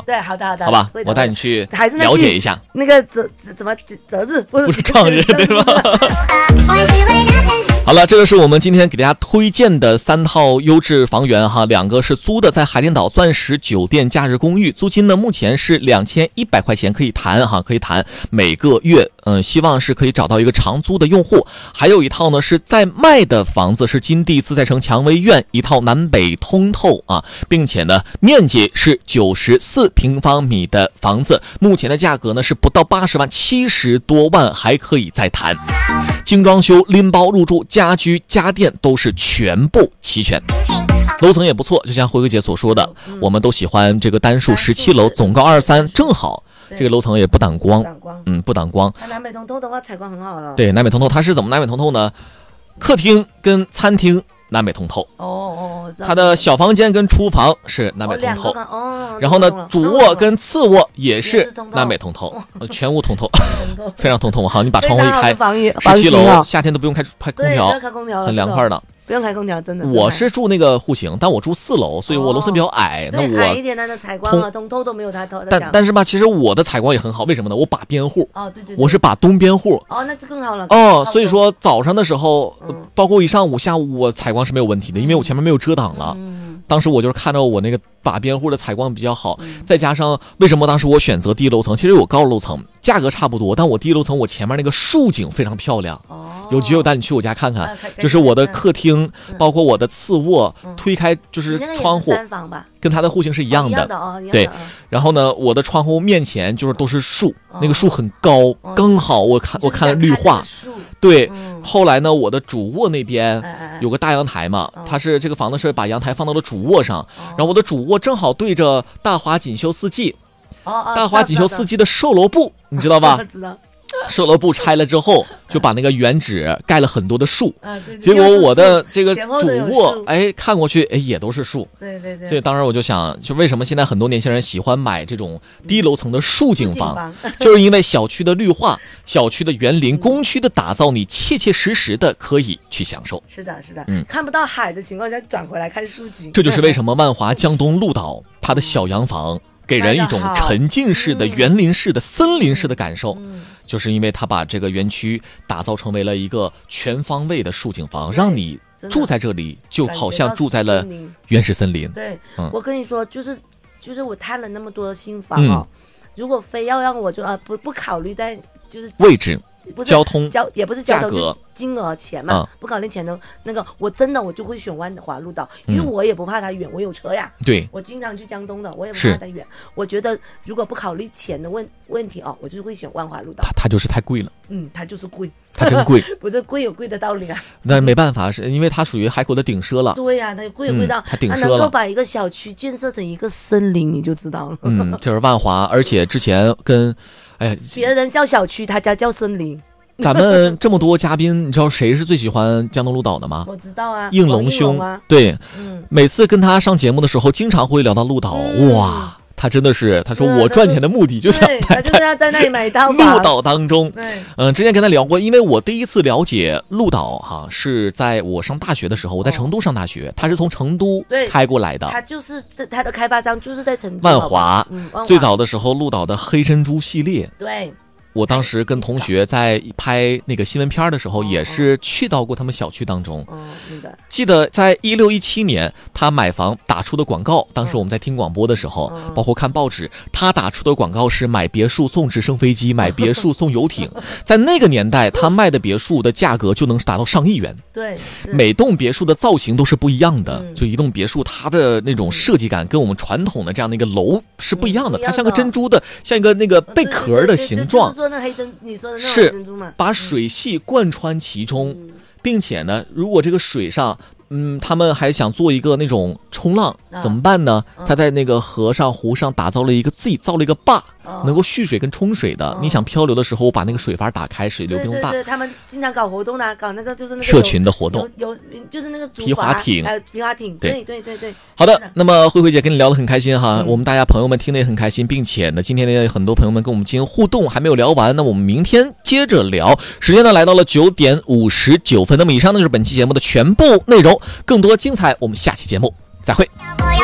对，好的， 好吧，我带你去了解一下。 那个怎么择日？ 不是创日，对吧？好了，这个是我们今天给大家推荐的3套优质房源哈，2个是租的，在海淀岛钻石酒店假日公寓，租金呢目前是2100块钱，可以谈哈，可以谈每个月，希望是可以找到一个长租的用户。还有一套呢是在卖的房子，是金地自在城蔷薇苑一套南北通透啊，并且呢面积是94平方米的房子，目前的价格呢是不到80万，70多万还可以再谈。精装修，拎包入住，家居家电都是全部齐全，楼层也不错，就像辉哥姐所说的，我们都喜欢这个单数17楼，总高23，正好这个楼层也不挡光，不挡光。 南北通透的话采光很好了。 对，南北通透它是怎么南北通透呢？客厅跟餐厅南北通透，它的小房间跟厨房是南北通透，然后呢主卧跟次卧也是南北通透，全屋通透，非常通透。好，你把窗户一开，17楼夏天都不用开空调，很凉快的。 不用开空调，真的。 我是住那个户型，但我住4楼，所以我楼层比较矮。那我矮一点的采光啊，通透都没有它透。 但是吧，其实我的采光也很好，为什么呢？我把边户。 对， 我是把东边户。 那就更好了。 所以说早上的时候，包括一上午、下午，我采光是没有问题的，因为我前面没有遮挡了。当时我就是看到我那个把边户的采光比较好，再加上为什么当时我选择低楼层？其实有高楼层，价格差不多，但我低楼层我前面那个树景非常漂亮。有机会我带你去我家看看，就是我的客厅，包括我的次卧，推开就是窗户，跟它的户型是一样的。对，然后呢，我的窗户面前就是都是树，那个树很高，刚好我看了绿化。对，后来呢，我的主卧那边有个大阳台嘛，它是这个房子是把阳台放到了主卧上，然后我的主卧正好对着大华锦绣四季，大华锦绣四季的售楼部，你知道吧？ 知道。 售楼部拆了之后，就把那个原址盖了很多的树，结果我的这个主卧，看过去，也都是树。 对。 所以当时我就想，就为什么现在很多年轻人喜欢买这种低楼层的竖景房，就是因为小区的绿化、小区的园林、公区的打造，你切切实实的可以去享受。 是的，看不到海的情况下转回来看竖景。 这就是为什么万华江东鹿岛它的小洋房给人一种沉浸式的、园林式的、森林式的感受。就是因为他把这个园区打造成为了一个全方位的竖景房，让你住在这里就好像住在了原始森林。 对，我跟你说，就是我看了那么多新房如果非要让我就不考虑在就是位置、交通、 也不是交通， 价格、 金额、钱嘛，不考虑钱的那个，我就会选万华鹿岛，因为我也不怕它远，我有车呀。对，我经常去江东的，我也不怕它远。我觉得如果不考虑钱的问题我就会选万华鹿岛。 它就是太贵了。 它就是贵， 它真贵。 不是贵有贵的道理啊。 但是没办法，是因为它属于海口的顶奢了。 对呀，它贵有贵到它顶奢了， 能够把一个小区建设成一个森林，你就知道了。 就是万华，而且之前跟别人叫小区，他家叫森林。 咱们这么多嘉宾，你知道谁是最喜欢江东鹿岛的吗？ 我知道啊， 应龙兄。对，每次跟他上节目的时候，经常会聊到鹿岛。哇，他真的是，他说我赚钱的目的就想他就是要在那里买一套鹿岛当中。之前跟他聊过，因为我第一次了解鹿岛是在我上大学的时候，我在成都上大学，他是从成都开过来的。 他就是他的开发商就是在成都万华。最早的时候，鹿岛的黑珍珠系列。 对。 我当时跟同学在拍那个新闻片的时候，也是去到过他们小区当中。记得在16、17年，他买房打出的广告，当时我们在听广播的时候，包括看报纸，他打出的广告是买别墅送直升飞机，买别墅送游艇。在那个年代，他卖的别墅的价格就能达到上亿元。 对， 每栋别墅的造型都是不一样的，就一栋别墅它的那种设计感跟我们传统的这样的一个楼是不一样的，它像个珍珠的，像一个那个贝壳的形状。 你说的那种珍珠嘛， 把水系贯穿其中，并且呢，如果这个水上他们还想做一个那种冲浪，怎么办呢？他在那个河上湖上打造了一个自己造了一个坝，能够蓄水跟冲水的。你想漂流的时候，把那个水阀打开，水流不用大。 对，他们经常搞活动的，搞那个就是那个社群的活动， 有就是那个皮划艇， 皮划艇。对。 好的，那么慧慧姐跟你聊得很开心哈，我们大家朋友们听得也很开心，并且呢，今天呢很多朋友们跟我们进行互动还没有聊完，那我们明天接着聊。时间呢来到了9点59分，那么以上呢就是本期节目的全部内容，更多精彩我们下期节目再会。